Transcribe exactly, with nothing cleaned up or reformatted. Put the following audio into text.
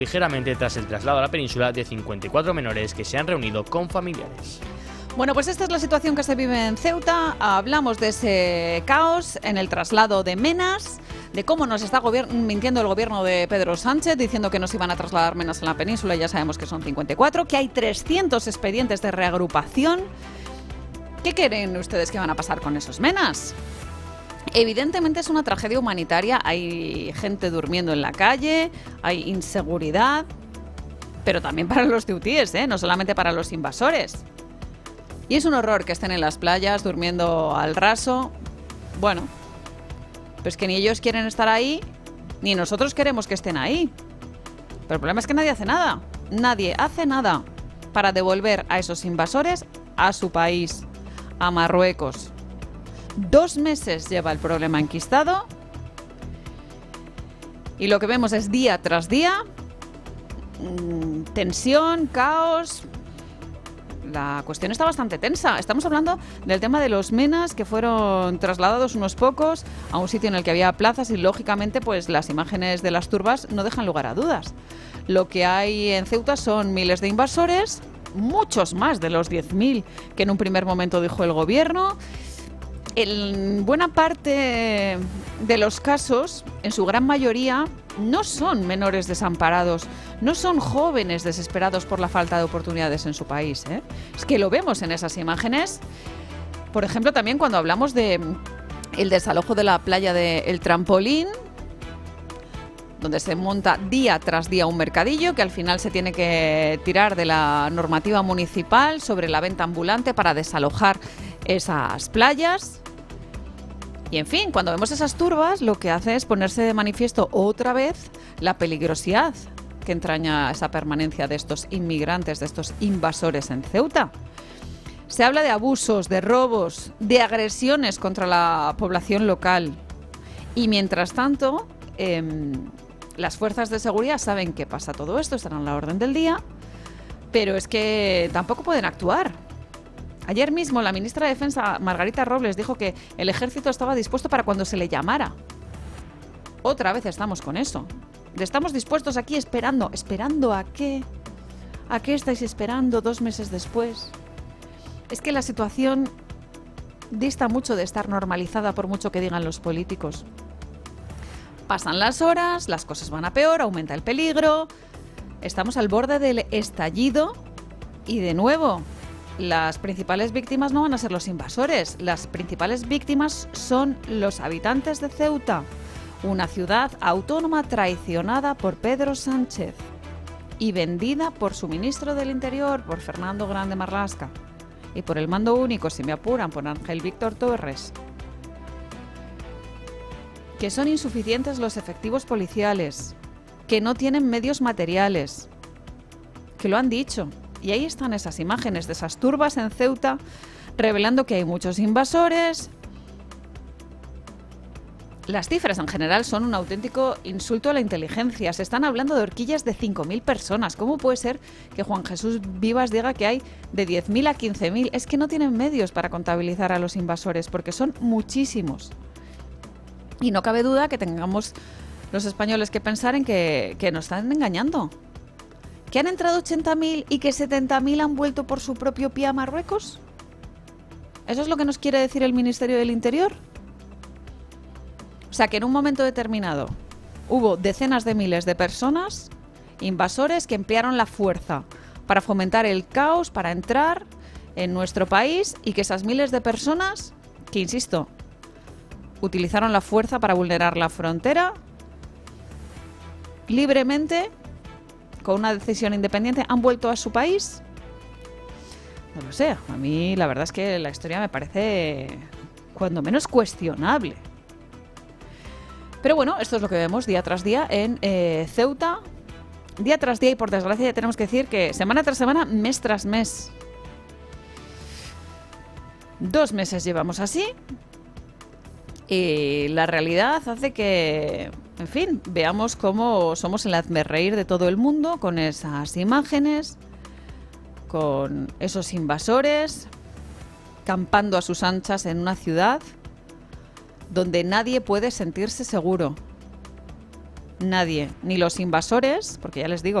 ligeramente tras el traslado a la península de cincuenta y cuatro menores que se han reunido con familiares. Bueno, pues esta es la situación que se vive en Ceuta. Hablamos de ese caos en el traslado de menas, de cómo nos está gobier- mintiendo el gobierno de Pedro Sánchez, diciendo que nos iban a trasladar menas en la península, ya sabemos que son cincuenta y cuatro, que hay trescientos expedientes de reagrupación. ¿Qué creen ustedes que van a pasar con esos menas? Evidentemente es una tragedia humanitaria, hay gente durmiendo en la calle, hay inseguridad, pero también para los ceutíes, ¿eh? No solamente para los invasores. Y es un horror que estén en las playas durmiendo al raso. Bueno, pues que ni ellos quieren estar ahí, ni nosotros queremos que estén ahí. Pero el problema es que nadie hace nada, nadie hace nada para devolver a esos invasores a su país, a Marruecos. Dos meses lleva el problema enquistado y lo que vemos es día tras día mmm, tensión, caos. La cuestión está bastante tensa. Estamos hablando del tema de los menas que fueron trasladados unos pocos a un sitio en el que había plazas y lógicamente pues las imágenes de las turbas no dejan lugar a dudas. Lo que hay en Ceuta son miles de invasores, muchos más de los diez mil que en un primer momento dijo el gobierno. En buena parte de los casos, en su gran mayoría, no son menores desamparados, no son jóvenes desesperados por la falta de oportunidades en su país, ¿eh? Es que lo vemos en esas imágenes. Por ejemplo, también cuando hablamos de el desalojo de la playa de El Trampolín, donde se monta día tras día un mercadillo que al final se tiene que tirar de la normativa municipal sobre la venta ambulante para desalojar esas playas. Y en fin, cuando vemos esas turbas, lo que hace es ponerse de manifiesto otra vez la peligrosidad que entraña esa permanencia de estos inmigrantes, de estos invasores en Ceuta. Se habla de abusos, de robos, de agresiones contra la población local. Y mientras tanto, eh, las fuerzas de seguridad saben que pasa todo esto, están a la orden del día, pero es que tampoco pueden actuar. Ayer mismo la ministra de Defensa, Margarita Robles, dijo que el ejército estaba dispuesto para cuando se le llamara. Otra vez estamos con eso. Estamos dispuestos aquí esperando. ¿Esperando a qué? ¿A qué estáis esperando dos meses después? Es que la situación dista mucho de estar normalizada por mucho que digan los políticos. Pasan las horas, las cosas van a peor, aumenta el peligro. Estamos al borde del estallido y de nuevo, las principales víctimas no van a ser los invasores, las principales víctimas son los habitantes de Ceuta, una ciudad autónoma traicionada por Pedro Sánchez y vendida por su ministro del Interior, por Fernando Grande Marlaska, y por el mando único, si me apuran, por Ángel Víctor Torres. Que son insuficientes los efectivos policiales, que no tienen medios materiales, que lo han dicho. Y ahí están esas imágenes de esas turbas en Ceuta, revelando que hay muchos invasores. Las cifras en general son un auténtico insulto a la inteligencia. Se están hablando de horquillas de cinco mil personas. ¿Cómo puede ser que Juan Jesús Vivas diga que hay de diez mil a quince mil? Es que no tienen medios para contabilizar a los invasores, porque son muchísimos. Y no cabe duda que tengamos los españoles que pensar en que, que nos están engañando. ¿Que han entrado ochenta mil y que setenta mil han vuelto por su propio pie a Marruecos? ¿Eso es lo que nos quiere decir el Ministerio del Interior? O sea, que en un momento determinado hubo decenas de miles de personas, invasores, que emplearon la fuerza para fomentar el caos, para entrar en nuestro país, y que esas miles de personas, que insisto, utilizaron la fuerza para vulnerar la frontera, libremente, con una decisión independiente, han vuelto a su país. No lo sé, a mí la verdad es que la historia me parece cuando menos cuestionable. Pero bueno, esto es lo que vemos día tras día en eh, Ceuta, día tras día, y por desgracia ya tenemos que decir que semana tras semana, mes tras mes. Dos meses llevamos así y la realidad hace que, en fin, veamos cómo somos el hazmerreír de todo el mundo con esas imágenes, con esos invasores campando a sus anchas en una ciudad donde nadie puede sentirse seguro. nadie, ni los invasores, porque ya les digo